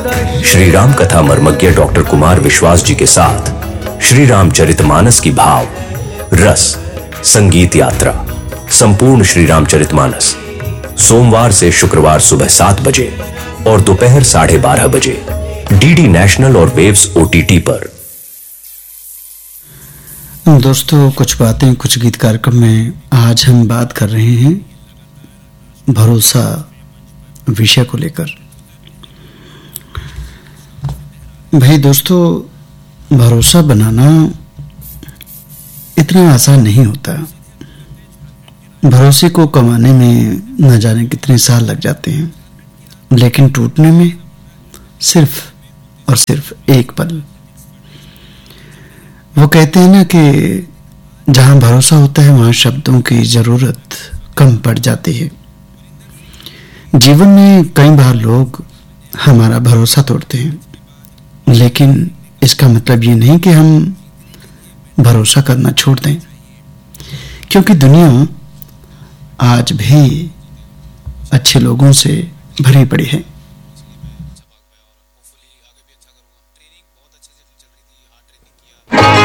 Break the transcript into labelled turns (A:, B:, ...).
A: श्री राम कथा मर्मज्ञ डॉक्टर कुमार विश्वास जी के साथ श्री रामचरितमानस की भाव रस संगीत यात्रा संपूर्ण श्री रामचरितमानस सोमवार से शुक्रवार सुबह 7 बजे और दोपहर 12:30 बजे डीडी नेशनल और वेव्स ओटीटी पर।
B: दोस्तों, कुछ बातें कुछ गीत कार्यक्रम में आज हम बात कर रहे हैं भरोसा विषय को लेकर। भाई दोस्तों, भरोसा बनाना इतना आसान नहीं होता। भरोसे को कमाने में न जाने कितने साल लग जाते हैं, लेकिन टूटने में सिर्फ और सिर्फ एक पल। वो कहते हैं ना कि जहां भरोसा होता है वहां शब्दों की जरूरत कम पड़ जाती है। जीवन में कई बार लोग हमारा भरोसा तोड़ते हैं, लेकिन इसका मतलब ये नहीं कि हम भरोसा करना छोड़ दें, क्योंकि दुनिया आज भी अच्छे लोगों से भरी पड़ी है।